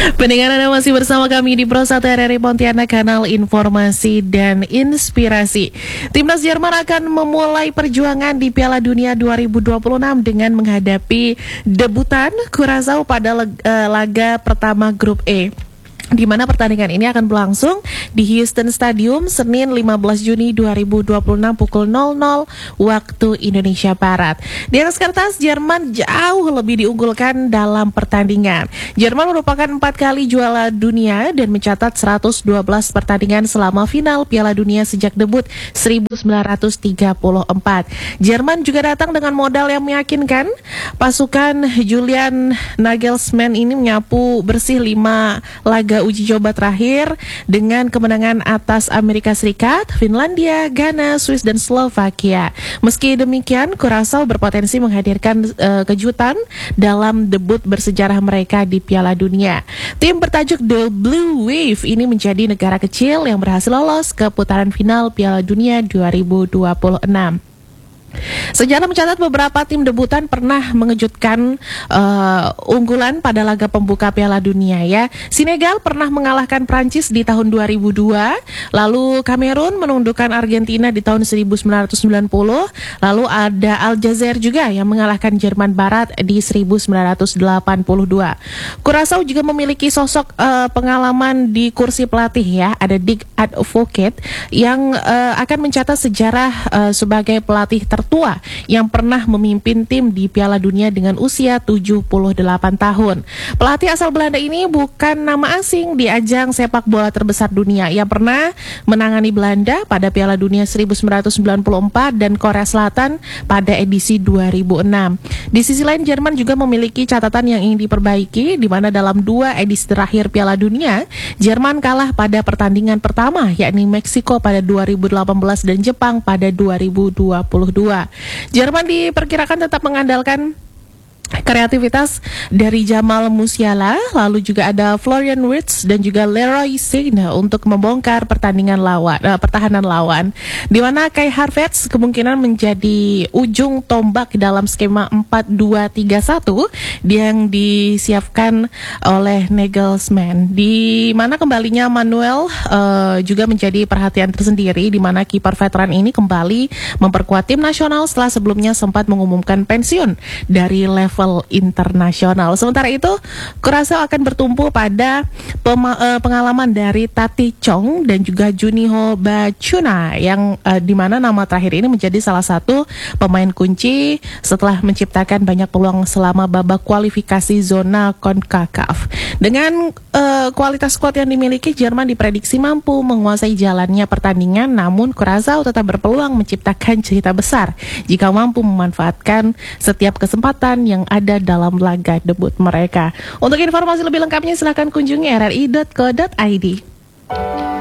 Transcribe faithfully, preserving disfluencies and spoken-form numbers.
Pendengar, Anda masih bersama kami di Pro satu R R I Pontianak, kanal informasi dan inspirasi. Timnas Jerman akan memulai perjuangan di Piala Dunia dua ribu dua puluh enam dengan menghadapi debutan Curaçao pada laga pertama grup E, di mana pertandingan ini akan berlangsung di Houston Stadium Senin lima belas Juni dua ribu dua puluh enam pukul nol nol waktu Indonesia Barat. Di atas kertas, Jerman jauh lebih diunggulkan dalam pertandingan. Jerman merupakan empat kali juara dunia dan mencatat seratus dua belas pertandingan selama final Piala Dunia sejak debut seribu sembilan ratus tiga puluh empat. Jerman juga datang dengan modal yang meyakinkan. Pasukan Julian Nagelsmann ini menyapu bersih lima laga uji coba terakhir dengan kemenangan atas Amerika Serikat, Finlandia, Ghana, Swiss, dan Slovakia. Meski demikian, Curaçao berpotensi menghadirkan uh, kejutan dalam debut bersejarah mereka di Piala Dunia. Tim bertajuk The Blue Wave ini menjadi negara kecil yang berhasil lolos ke putaran final Piala Dunia dua ribu dua puluh enam. Sejarah mencatat beberapa tim debutan pernah mengejutkan uh, unggulan pada laga pembuka Piala Dunia ya. Senegal pernah mengalahkan Prancis di tahun dua ribu dua, lalu Kamerun menundukkan Argentina di tahun seribu sembilan ratus sembilan puluh, lalu ada Aljazair juga yang mengalahkan Jerman Barat di seribu sembilan ratus delapan puluh dua. Curaçao juga memiliki sosok uh, pengalaman di kursi pelatih ya, ada Dick Advocaat yang uh, akan mencatat sejarah uh, sebagai pelatih ter tua yang pernah memimpin tim di Piala Dunia dengan usia tujuh puluh delapan tahun. Pelatih asal Belanda ini bukan nama asing di ajang sepak bola terbesar dunia. Yang pernah menangani Belanda pada Piala Dunia seribu sembilan ratus sembilan puluh empat dan Korea Selatan pada edisi dua ribu enam. Di sisi lain, Jerman juga memiliki catatan yang ingin diperbaiki, di mana dalam dua edisi terakhir Piala Dunia, Jerman kalah pada pertandingan pertama, yakni Meksiko pada dua ribu delapan belas dan Jepang pada dua ribu dua puluh dua. Jerman diperkirakan tetap mengandalkan kreativitas dari Jamal Musiala, lalu juga ada Florian Wirtz dan juga Leroy Sane untuk membongkar pertandingan lawan, uh, pertahanan lawan, di mana Kai Havertz kemungkinan menjadi ujung tombak dalam skema empat dua tiga satu yang disiapkan oleh Nagelsmann, di mana kembalinya Manuel uh, juga menjadi perhatian tersendiri, di mana kiper veteran ini kembali memperkuat tim nasional setelah sebelumnya sempat mengumumkan pensiun dari level internasional. Sementara itu, Curaçao akan bertumpu pada pema- uh, pengalaman dari Tati Chong dan juga Juniho Bachuna, yang uh, di mana nama terakhir ini menjadi salah satu pemain kunci setelah menciptakan banyak peluang selama babak kualifikasi zona CONCACAF. Dengan uh, kualitas skuad yang dimiliki, Jerman diprediksi mampu menguasai jalannya pertandingan, namun Curaçao tetap berpeluang menciptakan cerita besar jika mampu memanfaatkan setiap kesempatan yang ada dalam laga debut mereka. Untuk informasi lebih lengkapnya silahkan kunjungi r r i dot co dot i d.